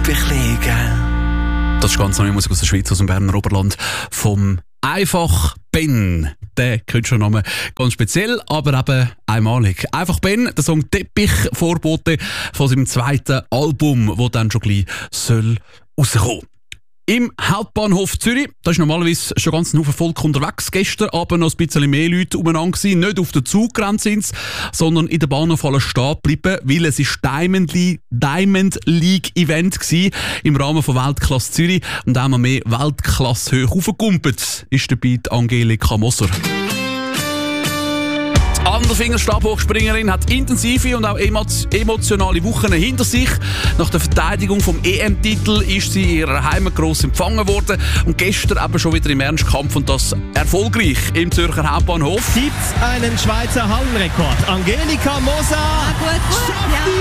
dich liegen. Das ist ganz neue Musik aus der Schweiz, aus dem Berner Oberland, vom Einfach Ben. Der Künstlernamen ganz speziell, aber eben einmalig. Einfach Ben, der Song Teppich, Vorbote von seinem zweiten Album, das dann schon gleich soll rauskommen. Im Hauptbahnhof Zürich, da ist normalerweise schon ganz ein Haufen Volk unterwegs. Gestern aber noch ein bisschen mehr Leute umeinander gewesen. Nicht auf der Zugrenze sind, sondern in der Bahnhofhalle stehen geblieben, weil es ist Diamond League Event gsi im Rahmen von Weltklasse Zürich. Und da haben wir mehr Weltklasse hoch aufgekumpelt, ist dabei die Angelika Moser. Die Anderfinger-Stabhochspringerin hat intensive und auch emotionale Wochen hinter sich. Nach der Verteidigung vom EM-Titel ist sie in ihrer Heimat gross empfangen worden und gestern eben schon wieder im Ernstkampf und das erfolgreich im Zürcher Hauptbahnhof. Gibt's einen Schweizer Hallenrekord? Angelika Moser! Gut.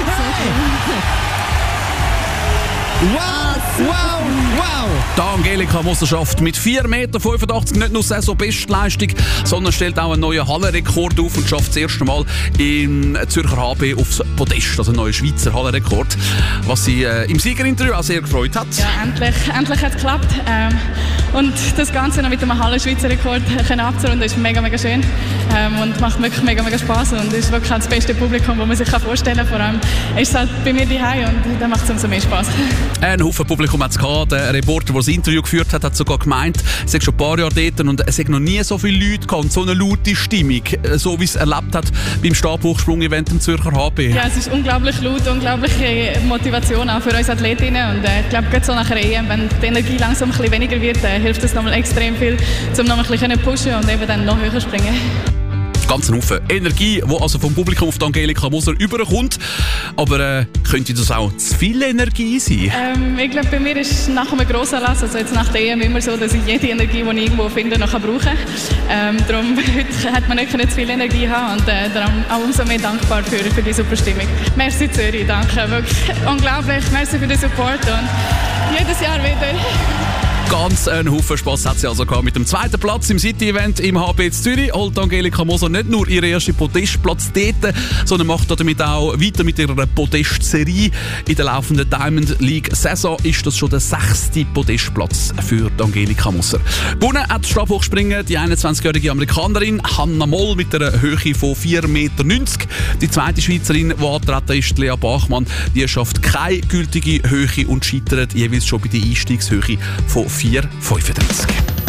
Wow! Die Angelika Moser schafft mit 4,85 Meter nicht nur Saisonbestleistung, sondern stellt auch einen neuen Hallenrekord auf und schafft das erste Mal im Zürcher HB aufs Podest, also einen neuen Schweizer Hallenrekord, was sie im Siegerinterview auch sehr gefreut hat. Ja, endlich hat es geklappt. Und das Ganze noch mit einem Hallen-Schweizer Rekord abzurunden, ist mega schön und macht wirklich mega Spaß und ist wirklich das beste Publikum, das man sich vorstellen kann. Vor allem ist es halt bei mir daheim und dann macht es umso mehr Spaß. Ein Haufen Publikum hat es gehabt. Der Reporter, der das Interview geführt hat, hat sogar gemeint, es sei schon ein paar Jahre dort und es sei noch nie so viele Leute gehabt und so eine laute Stimmung, so wie es erlebt hat beim Stabhochsprung-Event im Zürcher HB. Ja, es ist unglaublich laut, unglaubliche Motivation auch für uns Athletinnen und ich glaube, gerade so nach der EM, wenn die Energie langsam ein bisschen weniger wird, hilft es nochmal extrem viel, um noch ein bisschen pushen und eben dann noch höher springen. Ganz ein Haufen Energie, die also vom Publikum auf die Angelika Moser überkommt. Aber könnte das auch zu viel Energie sein? Ich glaube, bei mir ist nach einem Grossanlass, also jetzt nach der EM, immer so, dass ich jede Energie, die ich irgendwo finde, noch brauchen kann. Darum heute hat man nicht zu viel Energie haben und darum auch umso mehr dankbar für die super Stimmung. Merci Zürich, danke, wirklich unglaublich. Merci für den Support und jedes Jahr wieder. Ganz einen Haufen Spass hat sie also gehabt. Mit dem zweiten Platz im City-Event im HB Zürich holt Angelika Moser nicht nur ihren ersten Podestplatz dort, sondern macht damit auch weiter mit ihrer Podestserie. In der laufenden Diamond League-Saison ist das schon der 6. Podestplatz für Angelika Moser. Gewonnen hat Stabhochspringen die 21-jährige Amerikanerin Hannah Moll mit einer Höhe von 4,90 Meter. Die zweite Schweizerin, die antreten ist, Lea Bachmann, die schafft keine gültige Höhe und scheitert jeweils schon bei der Einstiegshöhe von 4,35.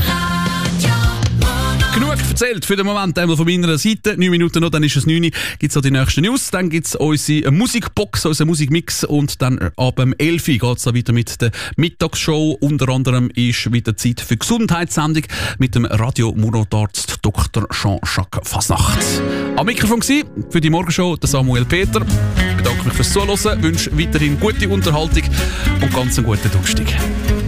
Genug erzählt für den Moment einmal von meiner Seite. 9 Minuten noch, dann ist es 9 Uhr. Gibt es noch die nächsten News. Dann gibt es unsere Musikbox, unseren Musikmix. Und dann ab 11 Uhr geht es weiter mit der Mittagsshow. Unter anderem ist wieder Zeit für Gesundheitssendung mit dem Radio-Mundart-Arzt Dr. Jean-Jacques Fasnacht. Am Mikrofon war für die Morgenshow der Samuel Peter. Ich bedanke mich fürs Zuhören, wünsche weiterhin gute Unterhaltung und ganz einen guten Donnerstag.